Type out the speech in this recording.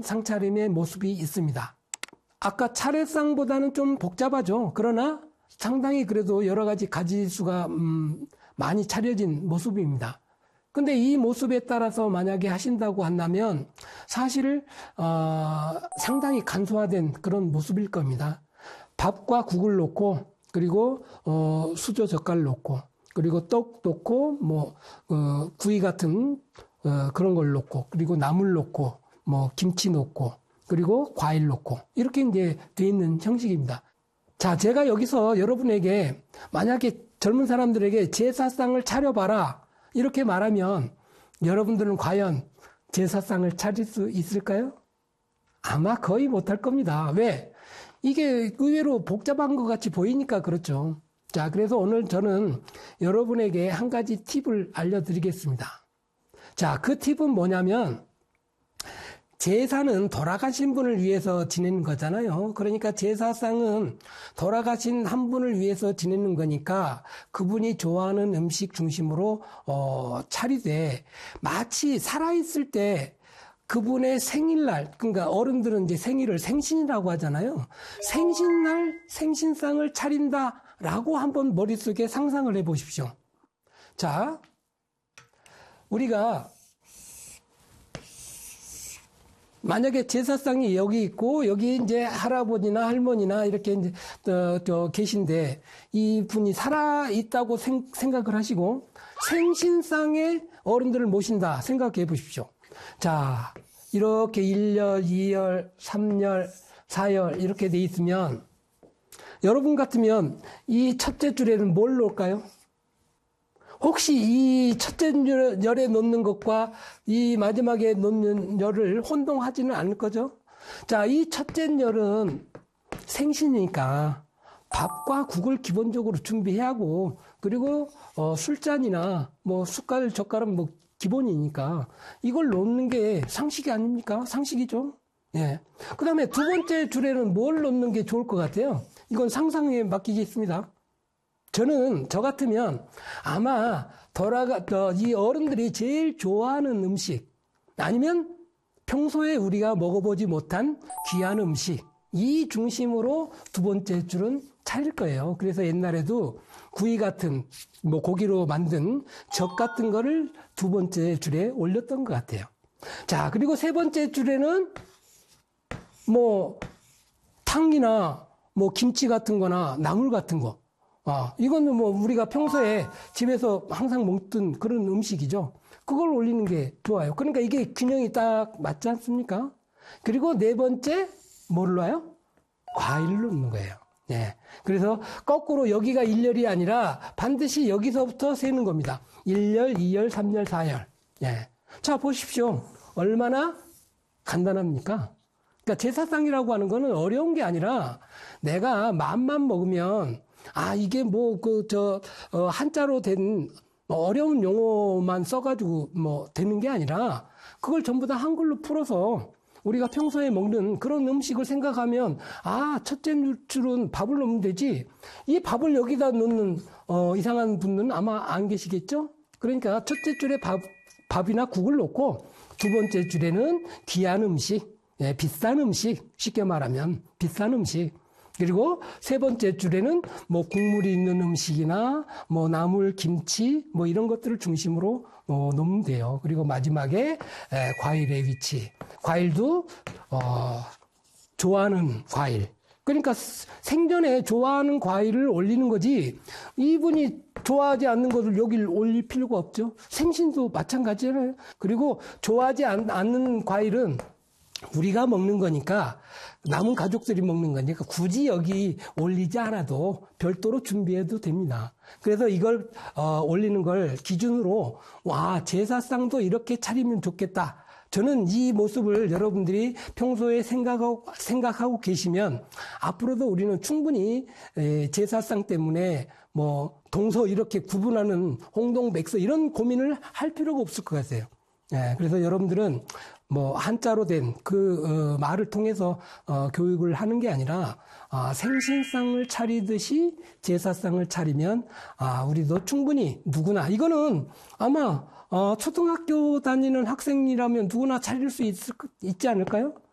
상차림의 모습이 있습니다. 아까 차례상보다는 좀 복잡하죠. 그러나 상당히 그래도 여러 가지 가지수가 많이 차려진 모습입니다. 근데 이 모습에 따라서 만약에 하신다고 한다면 사실 상당히 간소화된 그런 모습일 겁니다. 밥과 국을 놓고 그리고 수저 젓갈 놓고 그리고 떡 놓고 구이 같은 그런 걸 놓고 그리고 나물 놓고 김치 놓고 그리고 과일 놓고 이렇게 이제 돼 있는 형식입니다. 자, 제가 여기서 여러분에게 만약에 젊은 사람들에게 제사상을 차려봐라 이렇게 말하면 여러분들은 과연 제사상을 차릴 수 있을까요? 아마 거의 못할 겁니다. 왜? 이게 의외로 복잡한 것 같이 보이니까 그렇죠. 자, 그래서 오늘 저는 여러분에게 한 가지 팁을 알려드리겠습니다. 자, 그 팁은 뭐냐면 제사는 돌아가신 분을 위해서 지내는 거잖아요. 그러니까 제사상은 돌아가신 한 분을 위해서 지내는 거니까 그분이 좋아하는 음식 중심으로 차리되 마치 살아있을 때 그분의 생일날, 그러니까 어른들은 이제 생일을 생신이라고 하잖아요. 생신날 생신상을 차린다라고 한번 머릿속에 상상을 해 보십시오. 자, 우리가 만약에 제사상이 여기 있고 여기 이제 할아버지나 할머니나 이렇게 이제 계신데 이분이 살아 있다고 생각을 하시고 생신상에 어른들을 모신다 생각해 보십시오. 자, 이렇게 1열, 2열, 3열, 4열 이렇게 돼 있으면 여러분 같으면 이 첫째 줄에는 뭘 놓을까요? 혹시 이 첫째 열에 놓는 것과 이 마지막에 놓는 열을 혼동하지는 않을 거죠? 자, 이 첫째 열은 생신이니까 밥과 국을 기본적으로 준비해야 하고, 그리고 술잔이나 숟갈, 젓갈은 기본이니까 이걸 놓는 게 상식이 아닙니까? 상식이죠. 예. 그 다음에 두 번째 줄에는 뭘 놓는 게 좋을 것 같아요? 이건 상상에 맡기겠습니다. 저 같으면 아마 이 어른들이 제일 좋아하는 음식 아니면 평소에 우리가 먹어보지 못한 귀한 음식 이 중심으로 두 번째 줄은 차릴 거예요. 그래서 옛날에도 구이 같은 고기로 만든 젓 같은 거를 두 번째 줄에 올렸던 것 같아요. 자, 그리고 세 번째 줄에는 탕이나 김치 같은 거나 나물 같은 거 이거는 우리가 평소에 집에서 항상 먹던 그런 음식이죠. 그걸 올리는 게 좋아요. 그러니까 이게 균형이 딱 맞지 않습니까? 그리고 네 번째, 뭘 넣어요? 과일을 넣는 거예요. 예. 그래서 거꾸로 여기가 1열이 아니라 반드시 여기서부터 세는 겁니다. 1열, 2열, 3열, 4열. 예. 자, 보십시오. 얼마나 간단합니까? 그러니까 제사상이라고 하는 거는 어려운 게 아니라 내가 마음만 먹으면 이게 한자로 된 어려운 용어만 써가지고 되는 게 아니라 그걸 전부 다 한글로 풀어서 우리가 평소에 먹는 그런 음식을 생각하면 첫째 줄은 밥을 넣으면 되지 이 밥을 여기다 넣는 이상한 분들은 아마 안 계시겠죠? 그러니까 첫째 줄에 밥이나 국을 넣고 두 번째 줄에는 귀한 음식, 비싼 음식, 쉽게 말하면 비싼 음식 그리고 세 번째 줄에는 국물이 있는 음식이나 나물, 김치 이런 것들을 중심으로 놓으면 돼요. 그리고 마지막에 과일의 위치. 과일도 좋아하는 과일. 그러니까 생전에 좋아하는 과일을 올리는 거지 이분이 좋아하지 않는 것을 여기를 올릴 필요가 없죠. 생신도 마찬가지잖아요. 그리고 좋아하지 않는 과일은 우리가 먹는 거니까 남은 가족들이 먹는 거니까 굳이 여기 올리지 않아도 별도로 준비해도 됩니다. 그래서 이걸 올리는 걸 기준으로 제사상도 이렇게 차리면 좋겠다. 저는 이 모습을 여러분들이 평소에 생각하고 계시면 앞으로도 우리는 충분히 제사상 때문에 동서 이렇게 구분하는 홍동백서 이런 고민을 할 필요가 없을 것 같아요. 그래서 여러분들은 한자로 된 그 말을 통해서 교육을 하는 게 아니라 생신상을 차리듯이 제사상을 차리면 우리도 충분히 누구나 이거는 아마 초등학교 다니는 학생이라면 누구나 차릴 수 있지 않을까요?